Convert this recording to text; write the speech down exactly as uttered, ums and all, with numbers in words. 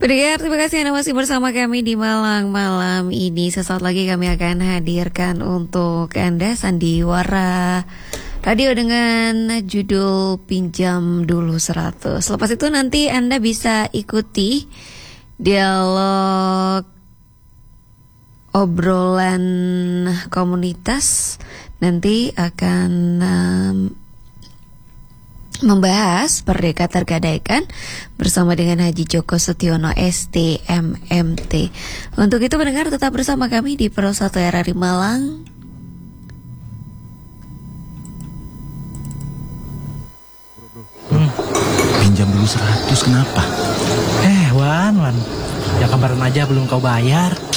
Pendengar, terima kasih Anda masih bersama kami di Malang malam ini. Sesaat lagi kami akan hadirkan untuk Anda sandiwara radio dengan judul Pinjam Dulu seratus. Lepas itu nanti Anda bisa ikuti dialog obrolan komunitas. Nanti akan um, membahas Merdeka Tergadaikan bersama dengan Haji Joko Setiono S T M M T. Untuk itu pendengar tetap bersama kami di Pro satu R R I Malang. Hmm. Pinjam dulu seratus kenapa? Eh Wan, Wan, ya kabaran aja belum kau bayar.